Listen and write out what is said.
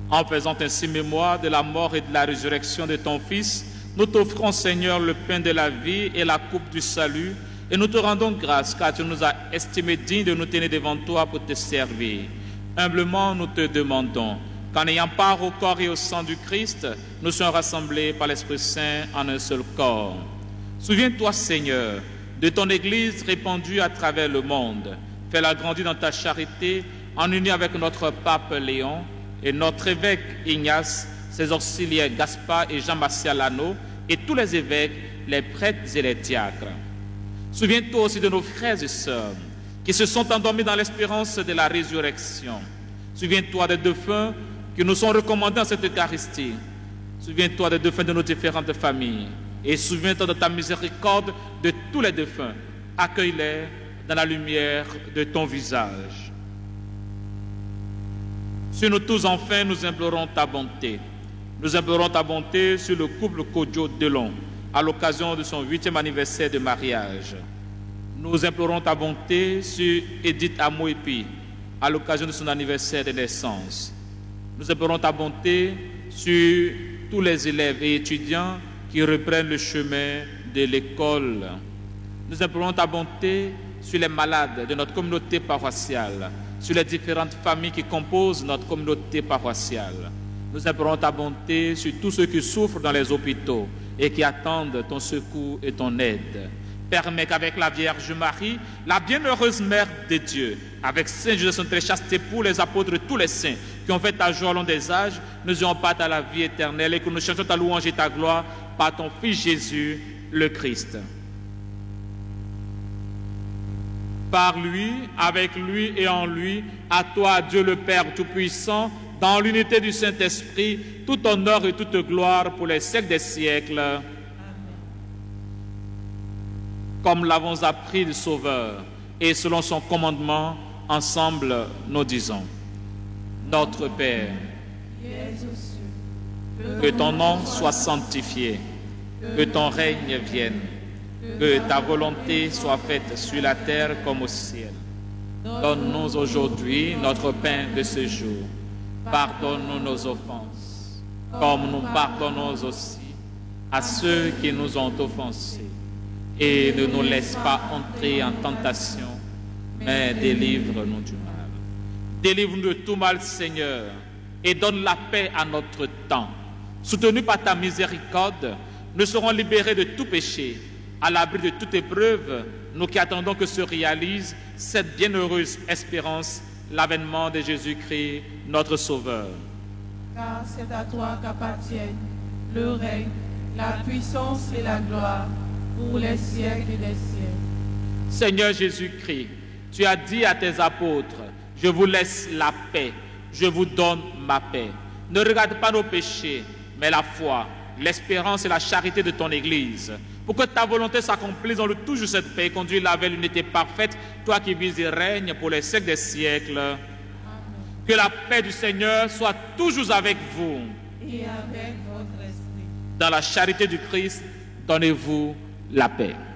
En faisant ainsi mémoire de la mort et de la résurrection de ton Fils, nous t'offrons, Seigneur, le pain de la vie et la coupe du salut, et nous te rendons grâce car tu nous as estimés dignes de nous tenir devant toi pour te servir. Humblement, nous te demandons qu'en ayant part au corps et au sang du Christ, nous soyons rassemblés par l'Esprit Saint en un seul corps. Souviens-toi, Seigneur, de ton Église répandue à travers le monde. Fais-la grandir dans ta charité en union avec notre pape Léon et notre évêque Ignace, ses auxiliaires Gaspard et Jean Massialano et tous les évêques, les prêtres et les diacres. Souviens-toi aussi de nos frères et sœurs qui se sont endormis dans l'espérance de la résurrection. Souviens-toi des défunts qui nous sont recommandés dans cette Eucharistie. Souviens-toi des défunts de nos différentes familles. Et souviens-toi de ta miséricorde de tous les défunts. Accueille-les dans la lumière de ton visage. Sur nous tous, enfin, nous implorons ta bonté. Nous implorons ta bonté sur le couple Kodjo-Delon, à l'occasion de son 8e anniversaire de mariage. Nous implorons ta bonté sur Edith Amoepi, à l'occasion de son anniversaire de naissance. Nous implorons ta bonté sur tous les élèves et étudiants qui reprennent le chemin de l'école. Nous implorons ta bonté sur les malades de notre communauté paroissiale, sur les différentes familles qui composent notre communauté paroissiale. Nous implorons ta bonté sur tous ceux qui souffrent dans les hôpitaux et qui attendent ton secours et ton aide. Permets qu'avec la Vierge Marie, la bienheureuse Mère de Dieu, avec Saint Joseph, son très chaste époux, les apôtres et tous les saints qui ont fait ta joie au long des âges, nous ayons part à la vie éternelle et que nous chantions ta louange et ta gloire par ton Fils Jésus, le Christ. Par lui, avec lui et en lui, à toi, Dieu le Père Tout-Puissant, dans l'unité du Saint-Esprit, tout honneur et toute gloire pour les siècles des siècles. Amen. Comme l'avons appris du Sauveur, et selon son commandement, ensemble, nous disons: Notre Père, que ton nom soit sanctifié, que ton règne vienne, que ta volonté soit faite sur la terre comme au ciel. Donne-nous aujourd'hui notre pain de ce jour. Pardonne-nous nos offenses, comme nous pardonnons aussi à ceux qui nous ont offensés. Et ne nous laisse pas entrer en tentation, mais délivre-nous du mal. Délivre-nous de tout mal, Seigneur, et donne la paix à notre temps. Soutenus par ta miséricorde, nous serons libérés de tout péché, à l'abri de toute épreuve, nous qui attendons que se réalise cette bienheureuse espérance, l'avènement de Jésus-Christ, notre Sauveur. Car c'est à toi qu'appartiennent le règne, la puissance et la gloire pour les siècles des siècles. Seigneur Jésus-Christ, tu as dit à tes apôtres: je vous laisse la paix, je vous donne ma paix. Ne regarde pas nos péchés, mais la foi, l'espérance et la charité de ton Église. Pour que ta volonté s'accomplisse dans le toujours cette paix, conduis-la vers l'unité parfaite, toi qui vis et règnes pour les siècles des siècles. Amen. Que la paix du Seigneur soit toujours avec vous. Et avec votre esprit. Dans la charité du Christ, donnez-vous la paix.